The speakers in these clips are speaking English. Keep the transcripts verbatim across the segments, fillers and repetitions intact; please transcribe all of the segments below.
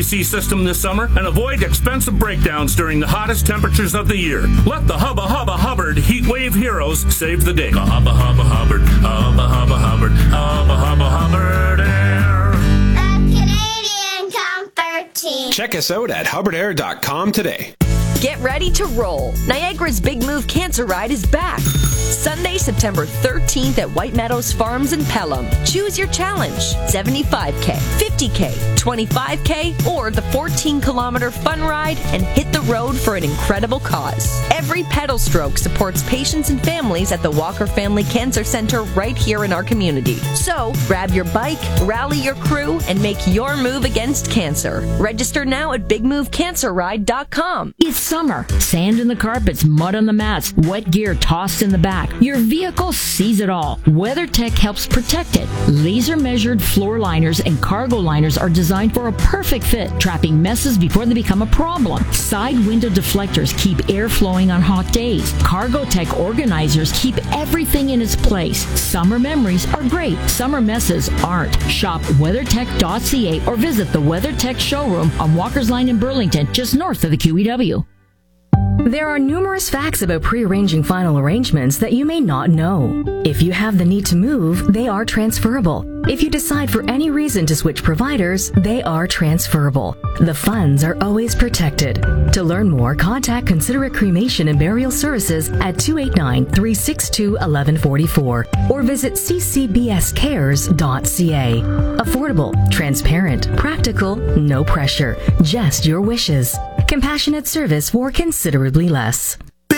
C system this summer and avoid expensive breakdowns during the hottest temperatures of the year. Let the Hubba Hubba Hubbard Heat Wave Heroes save the day. The Hubba Hubba Hubbard, Hubba Hubba Hubbard, Hubba Hubba Hubbard Air. The Canadian Comfort Team. Check us out at hubbard air dot com today. Get ready to roll. Niagara's Big Move Cancer Ride is back. Sunday, September thirteenth at White Meadows Farms in Pelham. Choose your challenge, seventy-five K, fifty K, twenty-five K, or the fourteen kilometer fun ride and hit the road for an incredible cause. Every pedal stroke supports patients and families at the Walker Family Cancer Center right here in our community. So, grab your bike, rally your crew, and make your move against cancer. Register now at big move cancer ride dot com. It's summer. Sand in the carpets, mud on the mats, wet gear tossed in the back. Your vehicle sees it all. WeatherTech helps protect it. Laser-measured floor liners and cargo liners are designed for a perfect fit, trapping messes before they become a problem. Side window deflectors keep air flowing on hot days. CargoTech organizers keep everything in its place. Summer memories are great. Summer messes aren't. Shop weathertech dot c a or visit the WeatherTech showroom on Walker's Line in Burlington, just north of the Q E W. There are numerous facts about pre-arranging final arrangements that you may not know. If you have the need to move, they are transferable. If you decide for any reason to switch providers, they are transferable. The funds are always protected. To learn more, contact Considerate Cremation and Burial Services at two eight nine, three six two, one one four four or visit c c b s cares dot c a. Affordable, transparent, practical, no pressure, just your wishes. Compassionate service for considerably less.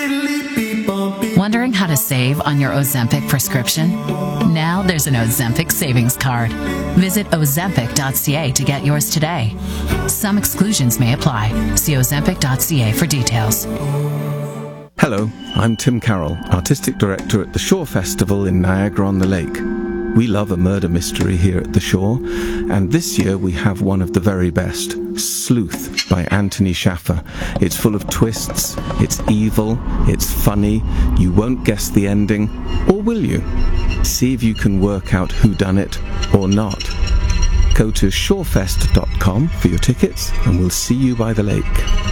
Wondering how to save on your Ozempic prescription? Now there's an Ozempic savings card. Visit ozempic dot c a to get yours today. Some exclusions may apply. See ozempic dot c a for details. Hello, I'm Tim Carroll, Artistic Director at the Shore Festival in Niagara-on-the-Lake. We love a murder mystery here at the Shore, and this year we have one of the very best, Sleuth by Anthony Shaffer. It's full of twists, it's evil, it's funny, you won't guess the ending, or will you? See if you can work out who done it or not. Go to shorefest dot com for your tickets, and we'll see you by the lake.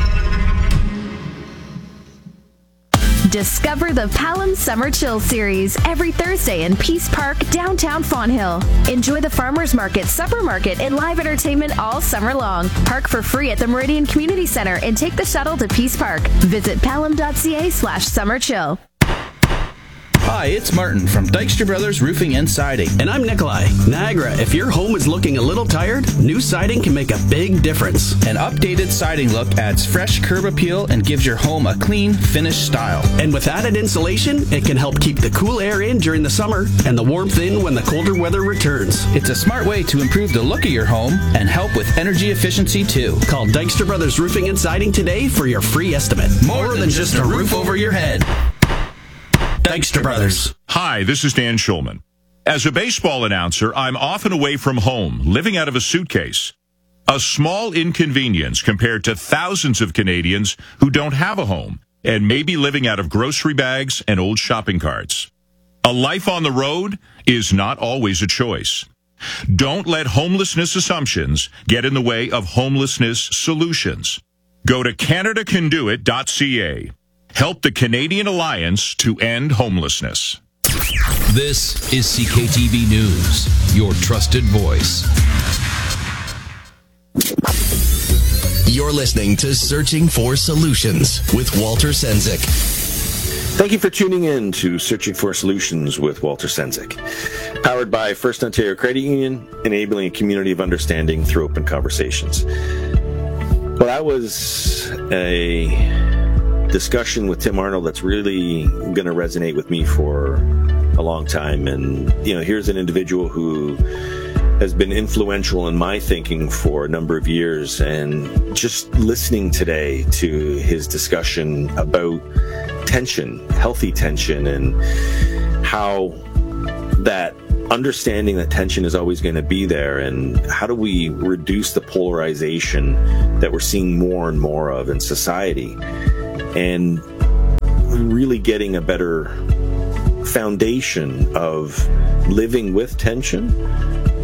Discover the Pelham Summer Chill Series every Thursday in Peace Park, downtown Fonthill. Enjoy the Farmers Market, Supper Market, and live entertainment all summer long. Park for free at the Meridian Community Center and take the shuttle to Peace Park. Visit pelham dot c a slash summer chill. Hi, it's Martin from Dykstra Brothers Roofing and Siding. And I'm Nikolai. Niagara, if your home is looking a little tired, new siding can make a big difference. An updated siding look adds fresh curb appeal and gives your home a clean, finished style. And with added insulation, it can help keep the cool air in during the summer and the warmth in when the colder weather returns. It's a smart way to improve the look of your home and help with energy efficiency too. Call Dykstra Brothers Roofing and Siding today for your free estimate. More, More than, than just a roof over your head. Dykstra Brothers. Hi, this is Dan Schulman. As a baseball announcer, I'm often away from home, living out of a suitcase. A small inconvenience compared to thousands of Canadians who don't have a home and may be living out of grocery bags and old shopping carts. A life on the road is not always a choice. Don't let homelessness assumptions get in the way of homelessness solutions. Go to canada can do it dot c a. Help the Canadian Alliance to end homelessness. This is C K T V News, your trusted voice. You're listening to Searching for Solutions with Walter Sendzik. Thank you for tuning in to Searching for Solutions with Walter Sendzik. Powered by First Ontario Credit Union, enabling a community of understanding through open conversations. Well, that was a discussion with Tim Arnold that's really going to resonate with me for a long time. And, you know, here's an individual who has been influential in my thinking for a number of years. And just listening today to his discussion about tension, healthy tension, and how that understanding that tension is always going to be there, and how do we reduce the polarization that we're seeing more and more of in society, and really getting a better foundation of living with tension,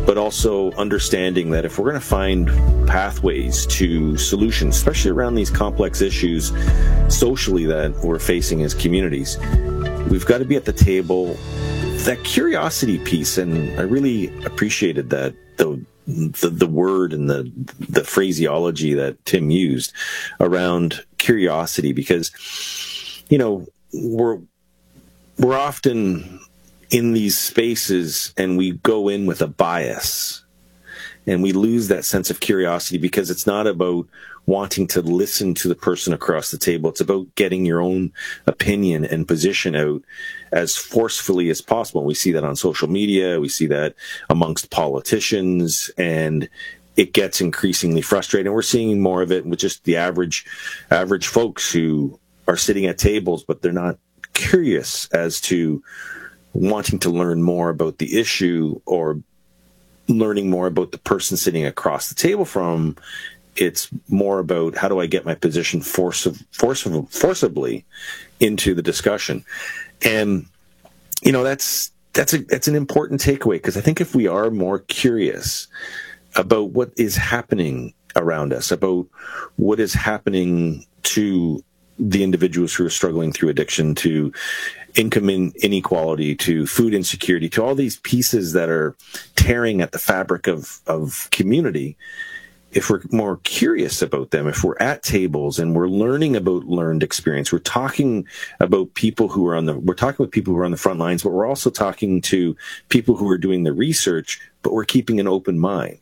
but also understanding that if we're going to find pathways to solutions, especially around these complex issues socially that we're facing as communities, we've got to be at the table. That curiosity piece, and I really appreciated that, the the, the word and the the phraseology that Tim used around curiosity, because, you know, we're we're often in these spaces and we go in with a bias and we lose that sense of curiosity, because it's not about wanting to listen to the person across the table. It's about getting your own opinion and position out as forcefully as possible. We see that on social media. We see that amongst politicians, and it gets increasingly frustrating. We're seeing more of it with just the average, average folks who are sitting at tables, but they're not curious as to wanting to learn more about the issue or learning more about the person sitting across the table from. It's more about, how do I get my position force, force, forcibly into the discussion? And, you know, that's that's a that's an important takeaway, because I think if we are more curious about what is happening around us, about what is happening to the individuals who are struggling through addiction, to income inequality, to food insecurity, to all these pieces that are tearing at the fabric of, of community, if we're more curious about them, if we're at tables and we're learning about learned experience, we're talking about people who are on the, we're talking with people who are on the front lines, but we're also talking to people who are doing the research, but we're keeping an open mind.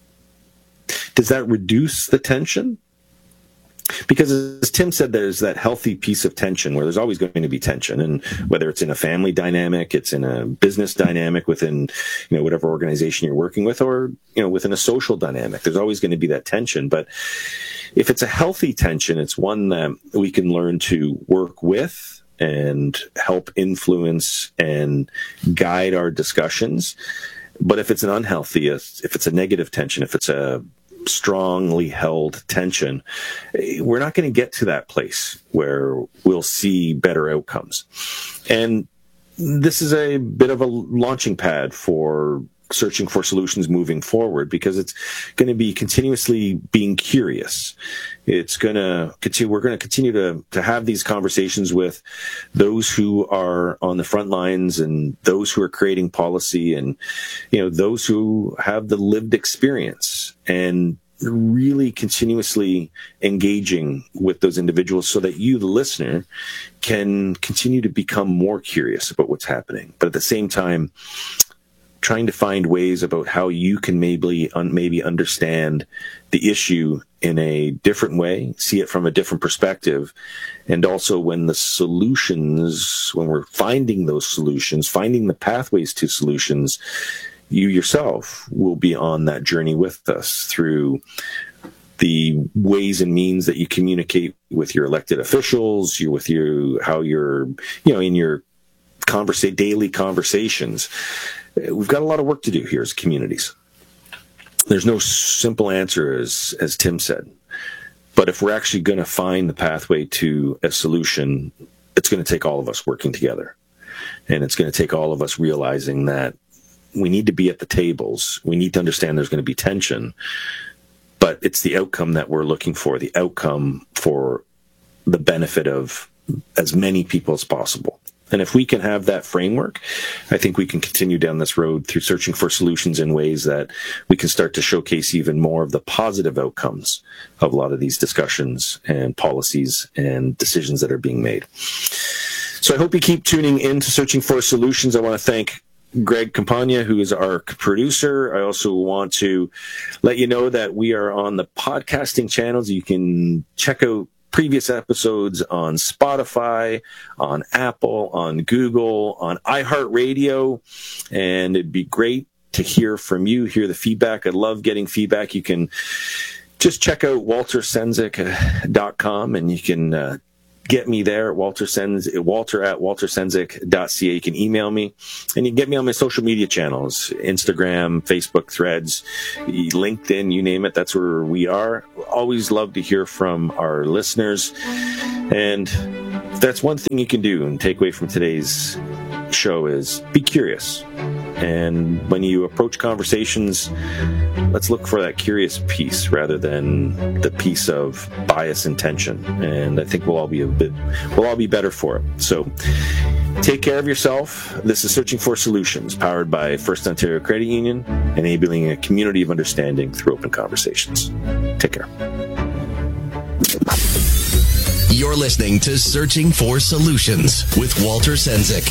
Does that reduce the tension? Because as Tim said, there's that healthy piece of tension where there's always going to be tension, and whether it's in a family dynamic, it's in a business dynamic within, you know, whatever organization you're working with, or, you know, within a social dynamic, there's always going to be that tension. But if it's a healthy tension, it's one that we can learn to work with and help influence and guide our discussions. But if it's an unhealthy, if it's a negative tension, if it's a strongly held tension, we're not going to get to that place where we'll see better outcomes. And this is a bit of a launching pad for searching for solutions moving forward, because it's going to be continuously being curious. It's going to continue, we're going to continue to, to have these conversations with those who are on the front lines and those who are creating policy, and, you know, those who have the lived experience, and really continuously engaging with those individuals so that you, the listener, can continue to become more curious about what's happening. But at the same time, trying to find ways about how you can maybe un- maybe understand the issue in a different way, see it from a different perspective. And also, when the solutions, when we're finding those solutions, finding the pathways to solutions, you yourself will be on that journey with us through the ways and means that you communicate with your elected officials, you with your, how you're, you know, in your conversa- daily conversations. We've got a lot of work to do here as communities. There's no simple answer, as as Tim said. But if we're actually going to find the pathway to a solution, it's going to take all of us working together. And it's going to take all of us realizing that we need to be at the tables. We need to understand there's going to be tension. But it's the outcome that we're looking for, the outcome for the benefit of as many people as possible. And if we can have that framework, I think we can continue down this road through searching for solutions in ways that we can start to showcase even more of the positive outcomes of a lot of these discussions and policies and decisions that are being made. So I hope you keep tuning in to Searching for Solutions. I want to thank Greg Campagna, who is our producer. I also want to let you know that we are on the podcasting channels. You can check out previous episodes on Spotify, on Apple, on Google, on iHeartRadio, and it'd be great to hear from you, hear the feedback. I love getting feedback. You can just check out walter sendzik dot com, and you can uh, get me there at Walter Senz, Walter at walter sendzik dot c a. You can email me, and you can get me on my social media channels, Instagram, Facebook, Threads, LinkedIn, you name it. That's where we are. Always love to hear from our listeners. And that's one thing you can do and take away from today's show is be curious And when you approach conversations, let's look for that curious piece rather than the piece of bias intention. And I think we'll all be a bit, we'll all be better for it. So take care of yourself. This is Searching for Solutions, powered by First Ontario Credit Union, enabling a community of understanding through open conversations. Take care. You're listening to Searching for Solutions with Walter Sendzik.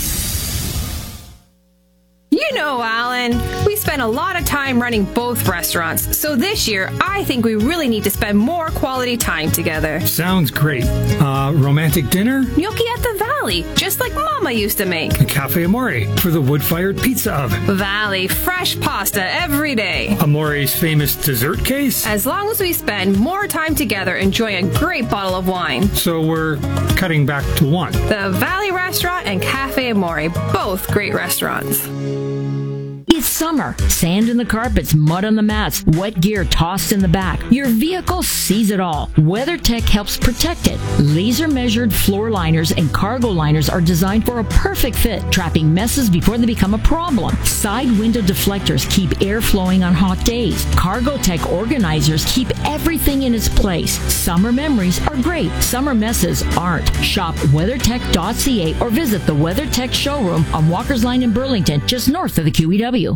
You know, Alan, we spend a lot of time running both restaurants, so this year I think we really need to spend more quality time together. Sounds great. Uh, romantic dinner? Gnocchi at the Valley, just like Mama used to make. A Cafe Amore for the wood-fired pizza oven. Valley, fresh pasta every day. Amore's famous dessert case? As long as we spend more time together enjoying a great bottle of wine. So we're cutting back to one. The Valley Restaurant and Cafe Amore, both great restaurants. It's summer. Sand in the carpets, mud on the mats, wet gear tossed in the back. Your vehicle sees it all. WeatherTech helps protect it. Laser-measured floor liners and cargo liners are designed for a perfect fit, trapping messes before they become a problem. Side window deflectors keep air flowing on hot days. Cargotech organizers keep everything in its place. Summer memories are great. Summer messes aren't. Shop weathertech dot c a or visit the WeatherTech showroom on Walker's Line in Burlington, just north of the Q E W.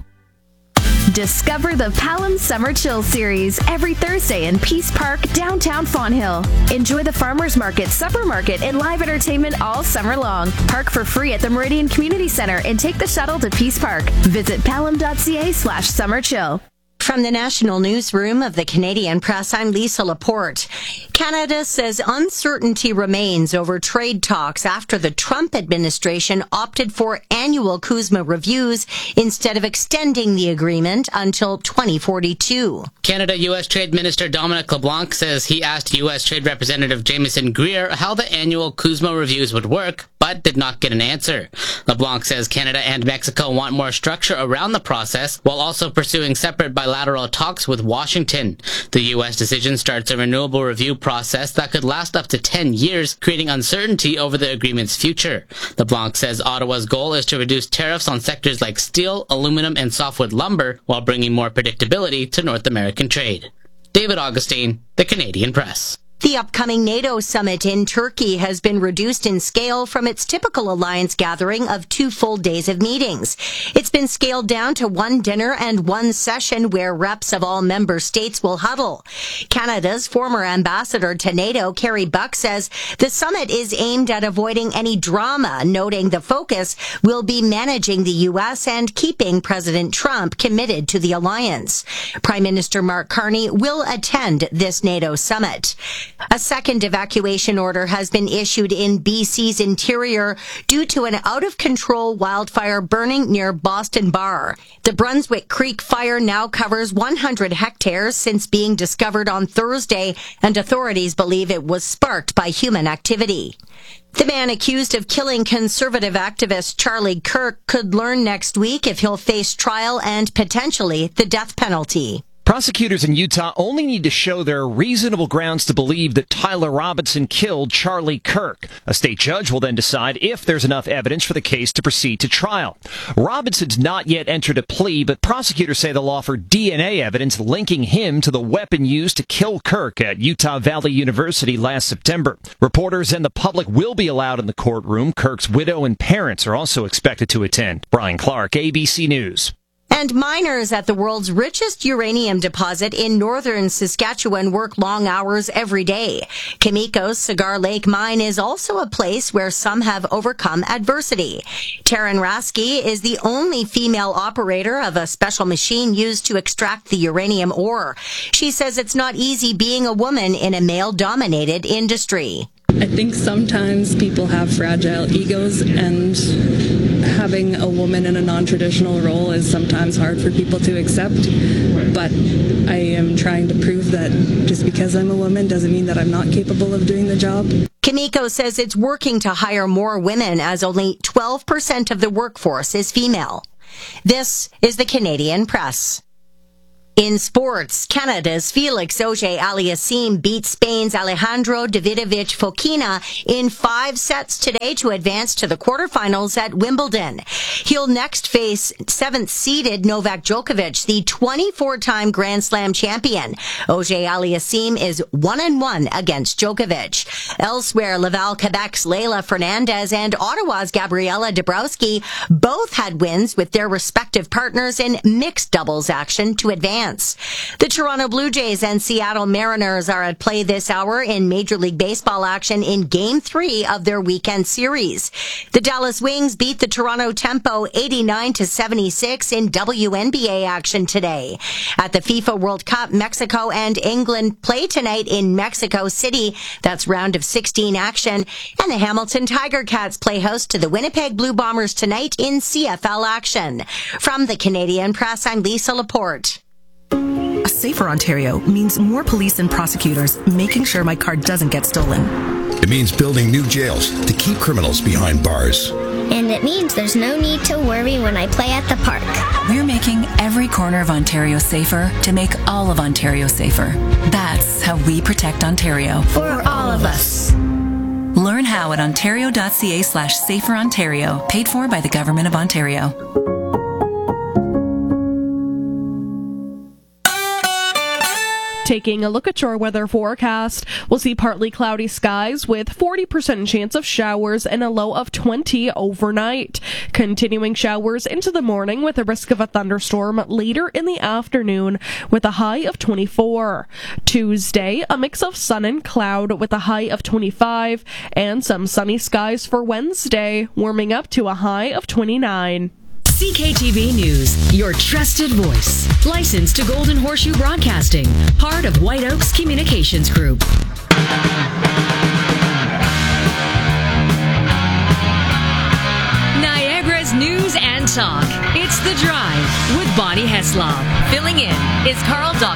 Discover the Pelham Summer Chill Series every Thursday in Peace Park, downtown Fonthill. Enjoy the farmers market, supper market, and live entertainment all summer long. Park for free at the Meridian Community Center and take the shuttle to Peace Park. Visit pelham dot c a slash summer chill. From the National Newsroom of the Canadian Press, I'm Lisa Laporte. Canada says uncertainty remains over trade talks after the Trump administration opted for annual CUSMA reviews instead of extending the agreement until twenty forty-two. Canada-U S Trade Minister Dominic LeBlanc says he asked U S Trade Representative Jameson Greer how the annual CUSMA reviews would work, but did not get an answer. LeBlanc says Canada and Mexico want more structure around the process while also pursuing separate bilateral talks with Washington. The U S decision starts a renewable review process that could last up to ten years, creating uncertainty over the agreement's future. LeBlanc says Ottawa's goal is to reduce tariffs on sectors like steel, aluminum, and softwood lumber while bringing more predictability to North American trade. David Augustine, The Canadian Press. The upcoming NATO summit in Turkey has been reduced in scale from its typical alliance gathering of two full days of meetings. It's been scaled down to one dinner and one session where reps of all member states will huddle. Canada's former ambassador to NATO, Carrie Buck, says the summit is aimed at avoiding any drama, noting the focus will be managing the U S and keeping President Trump committed to the alliance. Prime Minister Mark Carney will attend this NATO summit. A second evacuation order has been issued in B C's interior due to an out-of-control wildfire burning near Boston Bar. The Brunswick Creek fire now covers one hundred hectares since being discovered on Thursday, and authorities believe it was sparked by human activity. The man accused of killing conservative activist Charlie Kirk could learn next week if he'll face trial and potentially the death penalty. Prosecutors in Utah only need to show there are reasonable grounds to believe that Tyler Robinson killed Charlie Kirk. A state judge will then decide if there's enough evidence for the case to proceed to trial. Robinson's not yet entered a plea, but prosecutors say they'll offer D N A evidence linking him to the weapon used to kill Kirk at Utah Valley University last September. Reporters and the public will be allowed in the courtroom. Kirk's widow and parents are also expected to attend. Brian Clark, A B C News. And miners at the world's richest uranium deposit in northern Saskatchewan work long hours every day. Cameco's Cigar Lake mine is also a place where some have overcome adversity. Taryn Rasky is the only female operator of a special machine used to extract the uranium ore. She says it's not easy being a woman in a male-dominated industry. I think sometimes people have fragile egos, and having a woman in a non-traditional role is sometimes hard for people to accept. But I am trying to prove that just because I'm a woman doesn't mean that I'm not capable of doing the job. Cameco says it's working to hire more women, as only twelve percent of the workforce is female. This is the Canadian Press. In sports, Canada's Felix Auger-Aliassime beat Spain's Alejandro Davidovich Fokina in five sets today to advance to the quarterfinals at Wimbledon. He'll next face seventh-seeded Novak Djokovic, the twenty-four-time Grand Slam champion. Auger-Aliassime is one and one against Djokovic. Elsewhere, Laval, Quebec's Leylah Fernandez and Ottawa's Gabriela Dabrowski both had wins with their respective partners in mixed doubles action to advance. The Toronto Blue Jays and Seattle Mariners are at play this hour in Major League Baseball action in Game three of their weekend series. The Dallas Wings beat the Toronto Tempo eighty-nine to seventy-six in W N B A action today. At the FIFA World Cup, Mexico and England play tonight in Mexico City. That's round of sixteen action. And the Hamilton Tiger Cats play host to the Winnipeg Blue Bombers tonight in C F L action. From the Canadian Press, I'm Lisa Laporte. A safer Ontario means more police and prosecutors making sure my car doesn't get stolen. It means building new jails to keep criminals behind bars. And it means there's no need to worry when I play at the park. We're making every corner of Ontario safer to make all of Ontario safer. That's how we protect Ontario. For all of us. Learn how at ontario.ca slash safer Ontario. Paid for by the Government of Ontario. Taking a look at your weather forecast, we'll see partly cloudy skies with forty percent chance of showers and a low of twenty overnight. Continuing showers into the morning with a risk of a thunderstorm later in the afternoon with a high of twenty-four. Tuesday, a mix of sun and cloud with a high of twenty-five and some sunny skies for Wednesday, warming up to a high of twenty-nine. C K T V News, your trusted voice. Licensed to Golden Horseshoe Broadcasting, part of White Oaks Communications Group. Niagara's news and talk. It's The Drive with Bonnie Heslop. Filling in is Carl Dock.